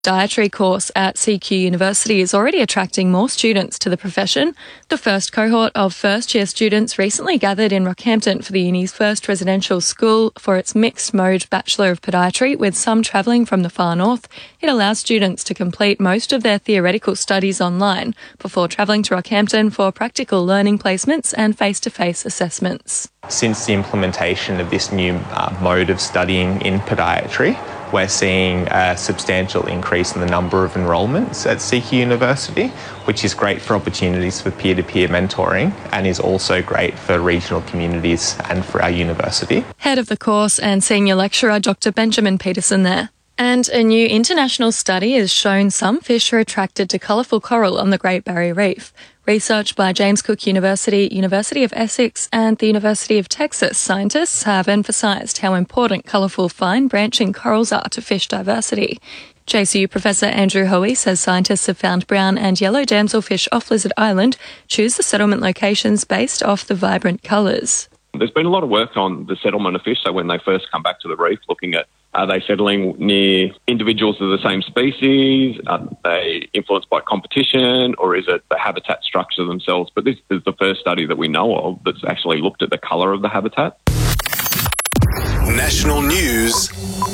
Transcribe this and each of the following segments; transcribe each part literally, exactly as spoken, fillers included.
Dietary course at C Q University is already attracting more students to the profession. The first cohort of first-year students recently gathered in Rockhampton for the uni's first residential school for its mixed-mode Bachelor of Podiatry, with some travelling from the far north. It allows students to complete most of their theoretical studies online before travelling to Rockhampton for practical learning placements and face-to-face assessments. Since the implementation of this new uh, mode of studying in podiatry, we're seeing a substantial increase in the number of enrolments at C Q University, which is great for opportunities for peer-to-peer mentoring and is also great for regional communities and for our university. Head of the course and senior lecturer Doctor Benjamin Peterson there. And a new international study has shown some fish are attracted to colourful coral on the Great Barrier Reef. Research by James Cook University, University of Essex and the University of Texas scientists have emphasised how important colourful fine branching corals are to fish diversity. J C U Professor Andrew Hoey says scientists have found brown and yellow damselfish off Lizard Island choose the settlement locations based off the vibrant colours. There's been a lot of work on the settlement of fish, so when they first come back to the reef, looking at are they settling near individuals of the same species? Are they influenced by competition, or is it the habitat structure themselves? But this is the first study that we know of that's actually looked at the colour of the habitat. National news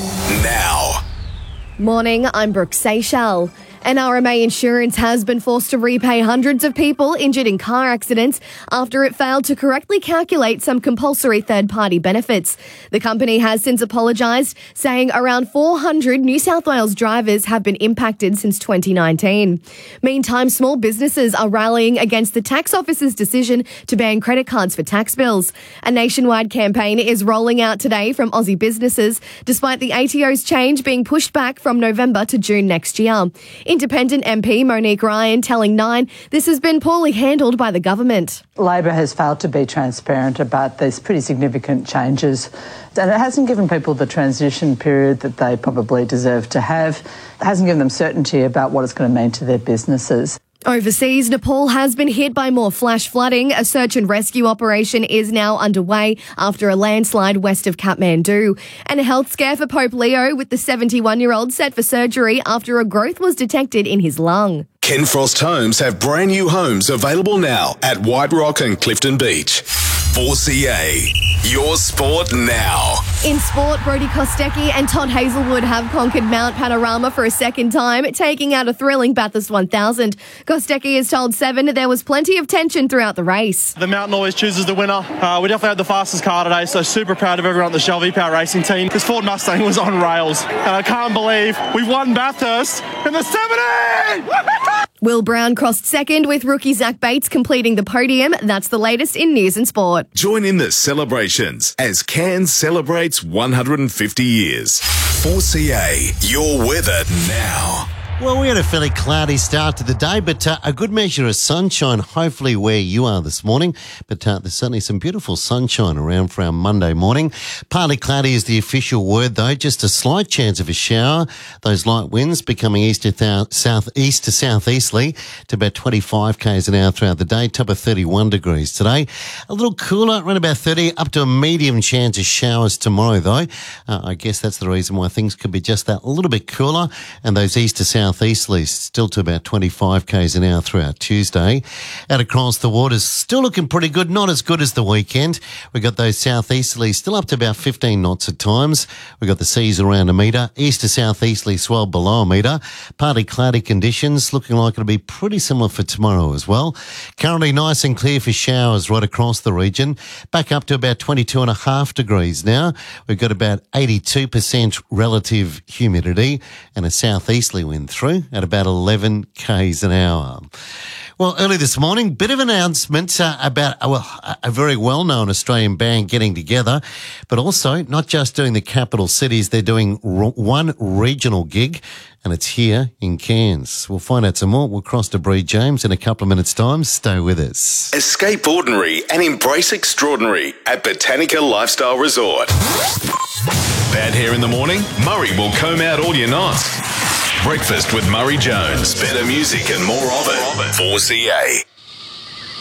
now. Morning, I'm Brooke Seychelles. N R M A Insurance has been forced to repay hundreds of people injured in car accidents after it failed to correctly calculate some compulsory third-party benefits. The company has since apologised, saying around four hundred New South Wales drivers have been impacted since twenty nineteen. Meantime, small businesses are rallying against the tax office's decision to ban credit cards for tax bills. A nationwide campaign is rolling out today from Aussie businesses, despite the A T O's change being pushed back from November to June next year. Independent M P Monique Ryan telling Nine this has been poorly handled by the government. Labor has failed to be transparent about these pretty significant changes, and it hasn't given people the transition period that they probably deserve to have. It hasn't given them certainty about what it's going to mean to their businesses. Overseas, Nepal has been hit by more flash flooding. A search and rescue operation is now underway after a landslide west of Kathmandu. And a health scare for Pope Leo, with the seventy-one-year-old set for surgery after a growth was detected in his lung. Ken Frost Homes have brand new homes available now at White Rock and Clifton Beach. four C A, your sport now. In sport, Brodie Kostecki and Todd Hazelwood have conquered Mount Panorama for a second time, taking out a thrilling Bathurst one thousand. Kostecki has told Seven there was plenty of tension throughout the race. The mountain always chooses the winner. Uh, we definitely had the fastest car today, so super proud of everyone on the Shell V-Power racing team. This Ford Mustang was on rails, and I can't believe we've won Bathurst in the seventy! Will Brown crossed second, with rookie Zach Bates completing the podium. That's the latest in news and sport. Join in the celebrations as Cairns celebrates one hundred fifty years. four C A, your weather now. Well, we had a fairly cloudy start to the day, but uh, a good measure of sunshine, hopefully where you are this morning. But uh, there's certainly some beautiful sunshine around for our Monday morning. Partly cloudy is the official word, though. Just a slight chance of a shower. Those light winds becoming east to th- southeast to southeasterly to about twenty-five k's an hour throughout the day. Top of thirty-one degrees today. A little cooler, around about thirty, up to a medium chance of showers tomorrow, though. Uh, I guess that's the reason why things could be just that a little bit cooler. And those east to south southeasterlies still to about twenty-five k's an hour throughout Tuesday. Out across the waters, still looking pretty good, not as good as the weekend. We've got those southeasterlies still up to about fifteen knots at times. We've got the seas around a metre, east to southeasterly swell below a metre. Partly cloudy conditions, looking like it'll be pretty similar for tomorrow as well. Currently nice and clear for showers right across the region. Back up to about twenty-two and a half degrees now. We've got about eighty-two percent relative humidity and a southeasterly wind through at about eleven k's an hour. Well, early this morning, bit of an announcement uh, about uh, well, a very well-known Australian band getting together, but also not just doing the capital cities, they're doing r- one regional gig, and it's here in Cairns. We'll find out some more. We'll cross to Bree James in a couple of minutes' time. Stay with us. Escape ordinary and embrace extraordinary at Botanica Lifestyle Resort. Bad hair in the morning? Murray will comb out all your knots. Breakfast with Murray Jones. Better music and more of it. four C A.